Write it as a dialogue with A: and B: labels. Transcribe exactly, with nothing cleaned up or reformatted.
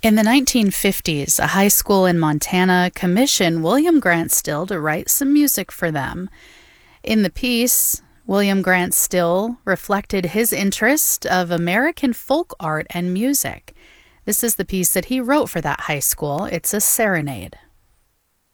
A: In the nineteen fifties, a high school in Montana commissioned William Grant Still to write some music for them. In the piece, William Grant Still reflected his interest of American folk art and music. This is the piece that he wrote for that high school. It's a serenade.